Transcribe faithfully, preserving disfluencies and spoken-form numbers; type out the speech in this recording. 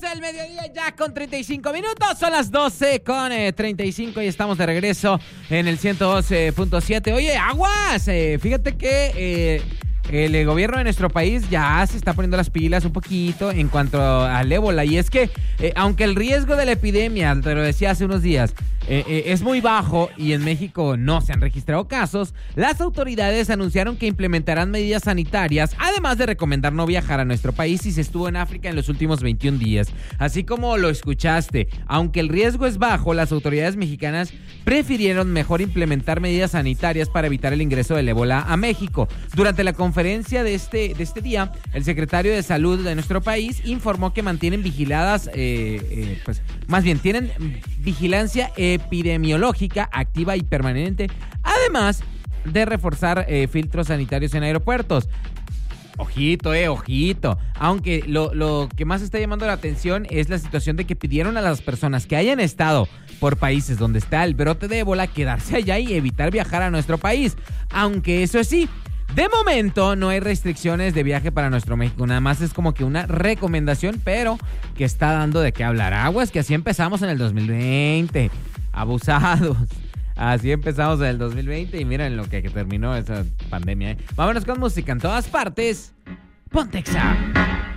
doce del mediodía ya con treinta y cinco minutos. Son las doce con eh, treinta y cinco y estamos de regreso en el ciento doce punto siete. Oye, aguas, eh, fíjate que eh, el eh, gobierno de nuestro país ya se está poniendo las pilas un poquito en cuanto al ébola. Y es que, eh, aunque el riesgo de la epidemia, te lo decía hace unos días, Eh, eh, es muy bajo y en México no se han registrado casos, las autoridades anunciaron que implementarán medidas sanitarias, además de recomendar no viajar a nuestro país si se estuvo en África en los últimos veintiún días. Así como lo escuchaste, aunque el riesgo es bajo, las autoridades mexicanas prefirieron mejor implementar medidas sanitarias para evitar el ingreso del ébola a México. Durante la conferencia de este, de este día, el secretario de Salud de nuestro país informó que mantienen vigiladas, eh, eh, pues más bien tienen vigilancia epidemiológica activa y permanente, además de reforzar eh, filtros sanitarios en aeropuertos. Ojito, eh, ojito. Aunque lo, lo que más está llamando la atención es la situación de que pidieron a las personas que hayan estado por países donde está el brote de ébola quedarse allá y evitar viajar a nuestro país. Aunque eso sí, de momento no hay restricciones de viaje para nuestro México, nada más es como que una recomendación, pero que está dando de qué hablar. Aguas, que así empezamos en el dos mil veinte, abusados. Así empezamos en el dos mil veinte y miren lo que, que terminó esa pandemia, ¿eh? Vámonos con música en todas partes. Ponte Exa.